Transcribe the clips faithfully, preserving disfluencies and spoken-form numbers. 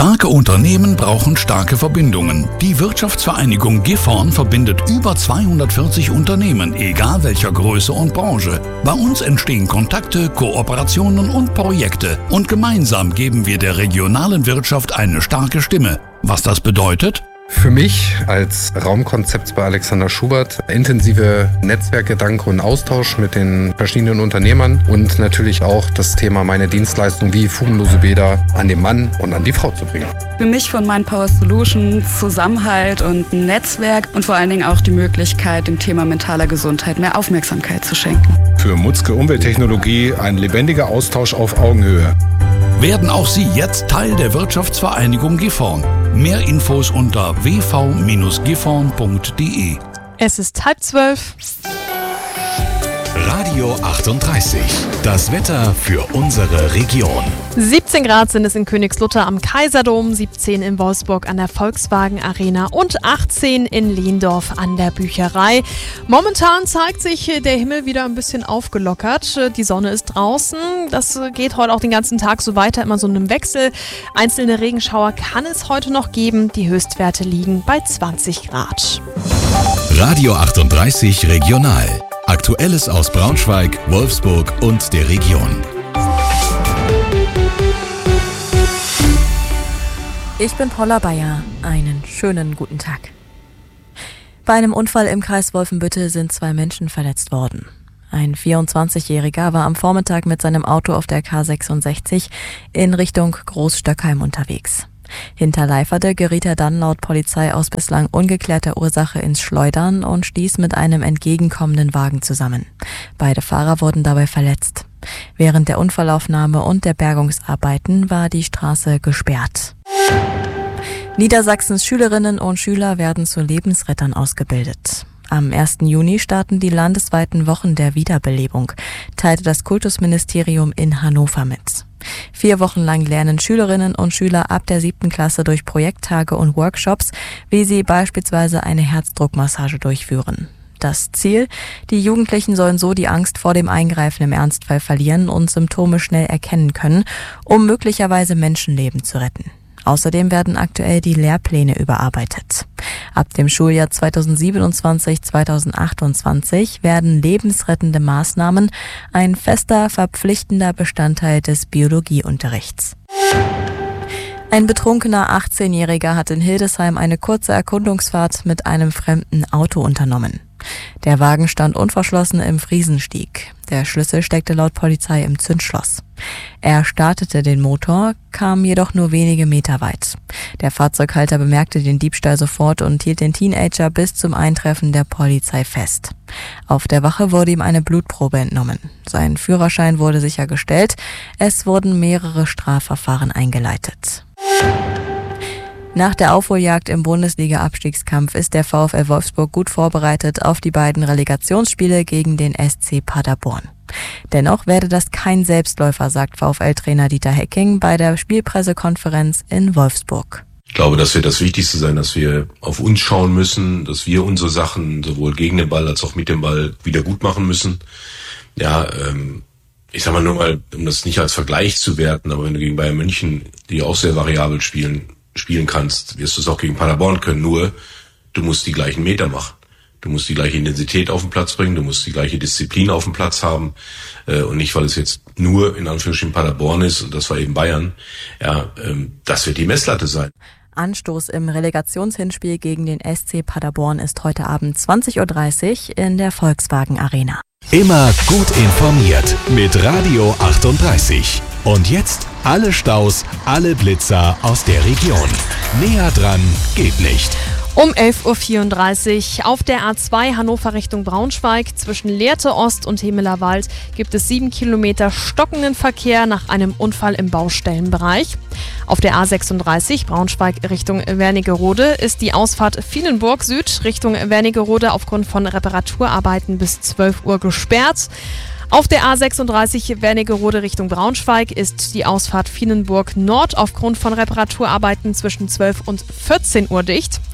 Starke Unternehmen brauchen starke Verbindungen. Die Wirtschaftsvereinigung Gifhorn verbindet über zweihundertvierzig Unternehmen, egal welcher Größe und Branche. Bei uns entstehen Kontakte, Kooperationen und Projekte. Und gemeinsam geben wir der regionalen Wirtschaft eine starke Stimme. Was das bedeutet? Für mich als Raumkonzept bei Alexander Schubert intensive Netzwerkgedanke und Austausch mit den verschiedenen Unternehmern und natürlich auch das Thema meine Dienstleistung wie fugenlose Bäder an den Mann und an die Frau zu bringen. Für mich von Mindpower Solutions Zusammenhalt und ein Netzwerk und vor allen Dingen auch die Möglichkeit, dem Thema mentaler Gesundheit mehr Aufmerksamkeit zu schenken. Für Mutzke Umwelttechnologie ein lebendiger Austausch auf Augenhöhe. Werden auch Sie jetzt Teil der Wirtschaftsvereinigung Gifhorn. Mehr Infos unter w v Bindestrich gifhorn punkt d e. Es ist halb zwölf. Radio achtunddreißig. Das Wetter für unsere Region. siebzehn Grad sind es in Königslutter am Kaiserdom, siebzehn in Wolfsburg an der Volkswagen Arena und achtzehn in Lehndorf an der Bücherei. Momentan zeigt sich der Himmel wieder ein bisschen aufgelockert. Die Sonne ist draußen. Das geht heute auch den ganzen Tag so weiter, immer so in einem Wechsel. Einzelne Regenschauer kann es heute noch geben. Die Höchstwerte liegen bei zwanzig Grad. Radio achtunddreißig Regional. Aktuelles aus Braunschweig, Wolfsburg und der Region. Ich bin Paula Bayer. Einen schönen guten Tag. Bei einem Unfall im Kreis Wolfenbüttel sind zwei Menschen verletzt worden. Ein vierundzwanzigjähriger war am Vormittag mit seinem Auto auf der K sechsundsechzig in Richtung Großstöckheim unterwegs. Hinter Leiferde geriet er dann laut Polizei aus bislang ungeklärter Ursache ins Schleudern und stieß mit einem entgegenkommenden Wagen zusammen. Beide Fahrer wurden dabei verletzt. Während der Unfallaufnahme und der Bergungsarbeiten war die Straße gesperrt. Niedersachsens Schülerinnen und Schüler werden zu Lebensrettern ausgebildet. Am ersten Juni starten die landesweiten Wochen der Wiederbelebung, teilte das Kultusministerium in Hannover mit. Vier Wochen lang lernen Schülerinnen und Schüler ab der siebten Klasse durch Projekttage und Workshops, wie sie beispielsweise eine Herzdruckmassage durchführen. Das Ziel? Die Jugendlichen sollen so die Angst vor dem Eingreifen im Ernstfall verlieren und Symptome schnell erkennen können, um möglicherweise Menschenleben zu retten. Außerdem werden aktuell die Lehrpläne überarbeitet. Ab dem Schuljahr zweitausendsiebenundzwanzig zweitausendachtundzwanzig werden lebensrettende Maßnahmen ein fester, verpflichtender Bestandteil des Biologieunterrichts. Ein betrunkener achtzehnjähriger hat in Hildesheim eine kurze Erkundungsfahrt mit einem fremden Auto unternommen. Der Wagen stand unverschlossen im Friesenstieg. Der Schlüssel steckte laut Polizei im Zündschloss. Er startete den Motor, kam jedoch nur wenige Meter weit. Der Fahrzeughalter bemerkte den Diebstahl sofort und hielt den Teenager bis zum Eintreffen der Polizei fest. Auf der Wache wurde ihm eine Blutprobe entnommen. Sein Führerschein wurde sichergestellt. Es wurden mehrere Strafverfahren eingeleitet. Nach der Aufholjagd im Bundesliga-Abstiegskampf ist der VfL Wolfsburg gut vorbereitet auf die beiden Relegationsspiele gegen den S C Paderborn. Dennoch werde das kein Selbstläufer, sagt VfL-Trainer Dieter Hecking bei der Spielpressekonferenz in Wolfsburg. Ich glaube, das wird das Wichtigste sein, dass wir auf uns schauen müssen, dass wir unsere Sachen sowohl gegen den Ball als auch mit dem Ball wieder gut machen müssen. Ja, ähm, ich sag mal nur mal, um das nicht als Vergleich zu werten, aber wenn du gegen Bayern München, die auch sehr variabel spielen, spielen kannst, wirst du es auch gegen Paderborn können, nur du musst die gleichen Meter machen. Du musst die gleiche Intensität auf den Platz bringen, du musst die gleiche Disziplin auf dem Platz haben äh, und nicht, weil es jetzt nur in Anführungsstrichen Paderborn ist und das war eben Bayern. Ja, ähm, das wird die Messlatte sein. Anstoß im Relegationshinspiel gegen den S C Paderborn ist heute Abend zwanzig Uhr dreißig in der Volkswagen Arena. Immer gut informiert mit Radio achtunddreißig. Und jetzt alle Staus, alle Blitzer aus der Region. Näher dran geht nicht. Um elf Uhr vierunddreißig auf der A zwei Hannover Richtung Braunschweig zwischen Lehrte Ost und Hemelerwald gibt es sieben Kilometer stockenden Verkehr nach einem Unfall im Baustellenbereich. Auf der A sechsunddreißig Braunschweig Richtung Wernigerode ist die Ausfahrt Vienenburg Süd Richtung Wernigerode aufgrund von Reparaturarbeiten bis zwölf Uhr gesperrt. Auf der A sechsunddreißig Wernigerode Richtung Braunschweig ist die Ausfahrt Vienenburg Nord aufgrund von Reparaturarbeiten zwischen zwölf und vierzehn Uhr dicht.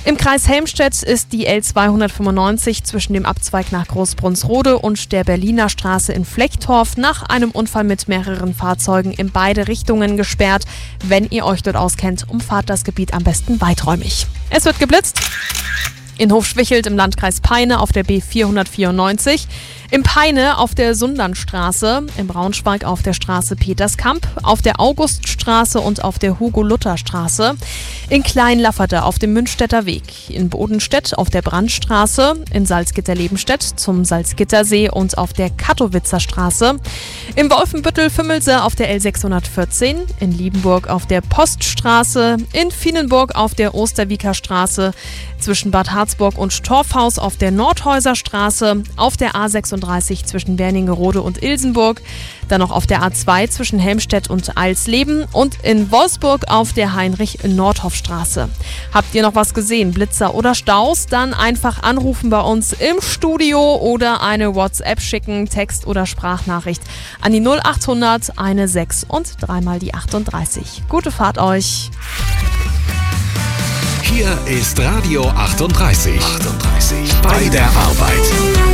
Im Kreis Helmstedt ist die L zweihundertfünfundneunzig zwischen dem Abzweig nach Großbrunnsrode und der Berliner Straße in Flecktorf nach einem Unfall mit mehreren Fahrzeugen in beide Richtungen gesperrt. Wenn ihr euch dort auskennt, umfahrt das Gebiet am besten weiträumig. Es wird geblitzt. In Hofschwichelt im Landkreis Peine auf der B vierhundertvierundneunzig, in Peine auf der Sundernstraße, in Braunschweig auf der Straße Peterskamp, auf der Auguststraße und auf der Hugo-Luther-Straße, in Kleinlafferte auf dem Münstetter Weg, in Bodenstedt auf der Brandstraße, in Salzgitter-Lebenstedt zum Salzgittersee und auf der Kattowitzer Straße, in Wolfenbüttel-Fümmelse auf der L sechshundertvierzehn, in Liebenburg auf der Poststraße, in Fienenburg auf der Osterwieker Straße, zwischen Bad Harzburg und Torfhaus auf der Nordhäuser Straße, auf der A sechsunddreißig zwischen Wernigerode und Ilsenburg, dann noch auf der A zwei zwischen Helmstedt und Eilsleben und in Wolfsburg auf der Heinrich-Nordhoff-Straße. Habt ihr noch was gesehen, Blitzer oder Staus? Dann einfach anrufen bei uns im Studio oder eine WhatsApp schicken, Text- oder Sprachnachricht an die null achthundert sechzehn und dreimal die achtunddreißig. Gute Fahrt euch! Hier ist Radio achtunddreißig. achtunddreißig. Bei der Arbeit.